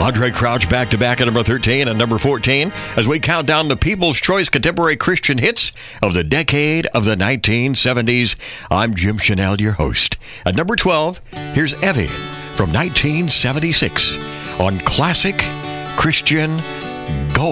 Andre Crouch back-to-back at number 13 and number 14 as we count down the People's Choice Contemporary Christian Hits of the decade of the 1970s. I'm Jim Chanel, your host. At number 12, here's Evie from 1976 on Classic Christian Gold.